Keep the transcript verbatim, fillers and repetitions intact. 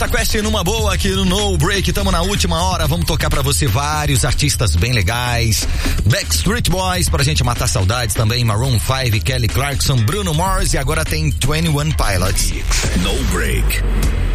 Jota Quest numa boa aqui no No Break, tamo na última hora, vamos tocar pra você vários artistas bem legais, Backstreet Boys pra gente matar saudades também, Maroon five, Kelly Clarkson, Bruno Mars e agora tem twenty one Pilots. No Break.